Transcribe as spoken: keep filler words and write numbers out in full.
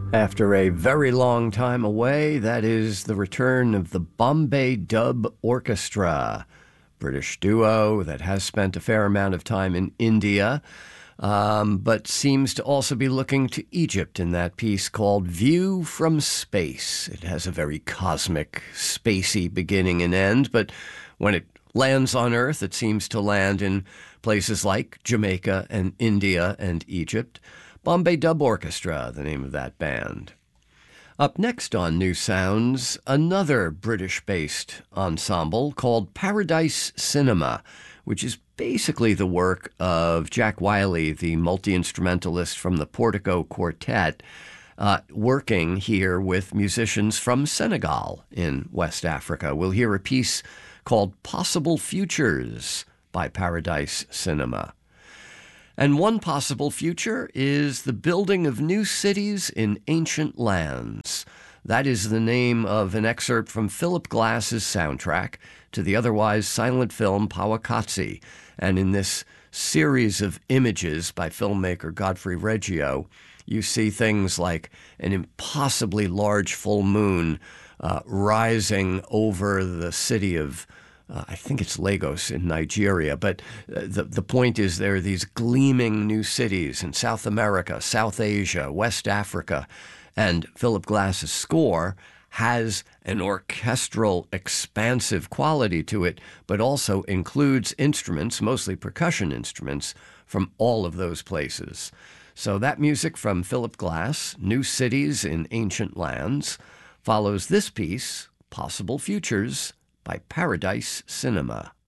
After a very long time away, that is the return of the Bombay Dub Orchestra, British duo that has spent a fair amount of time in India, um, but seems to also be looking to Egypt in that piece called View from Space. It has a very cosmic, spacey beginning and end, but when it lands on Earth, it seems to land in places like Jamaica and India and Egypt. Bombay Dub Orchestra, the name of that band. Up next on New Sounds, another British-based ensemble called Paradise Cinema, which is basically the work of Jack Wiley, the multi-instrumentalist from the Portico Quartet, uh, working here with musicians from Senegal in West Africa. We'll hear a piece called Possible Futures by Paradise Cinema. And one possible future is the building of new cities in ancient lands. That is the name of an excerpt from Philip Glass's soundtrack to the otherwise silent film Powakatsi. And in this series of images by filmmaker Godfrey Reggio, you see things like an impossibly large full moon uh, rising over the city of Uh, I think it's Lagos in Nigeria, but uh, the, the point is there are these gleaming new cities in South America, South Asia, West Africa, and Philip Glass's score has an orchestral, expansive quality to it, but also includes instruments, mostly percussion instruments, from all of those places. So that music from Philip Glass, New Cities in Ancient Lands, follows this piece, Possible Futures, by Paradise Cinema.